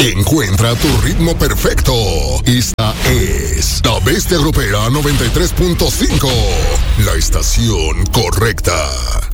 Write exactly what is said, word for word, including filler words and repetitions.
Encuentra tu ritmo perfecto. Esta es La Bestia Grupera noventa y tres punto cinco. La estación correcta.